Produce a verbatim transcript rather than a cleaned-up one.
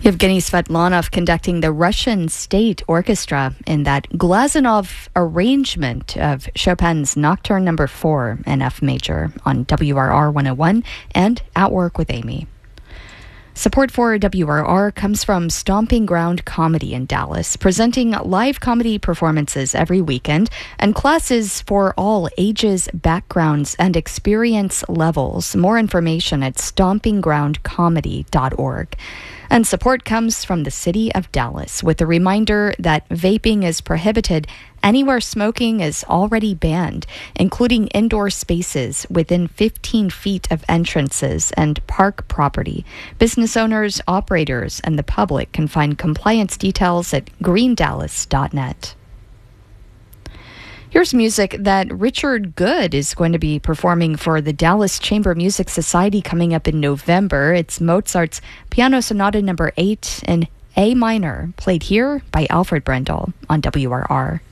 Yevgeny Svetlanov conducting the Russian State Orchestra in that Glazunov arrangement of Chopin's Nocturne Number four in F major on W R R one oh one and At Work with Amy. Support for W R R comes from Stomping Ground Comedy in Dallas, presenting live comedy performances every weekend and classes for all ages, backgrounds, and experience levels. More information at stomping ground comedy dot org. And support comes from the City of Dallas with a reminder that vaping is prohibited anywhere smoking is already banned, including indoor spaces within fifteen feet of entrances and park property. Business owners, operators, and the public can find compliance details at green dallas dot net. Here's music that Richard Good is going to be performing for the Dallas Chamber Music Society coming up in November. It's Mozart's Piano Sonata Number eight in A minor, played here by Alfred Brendel on W R R.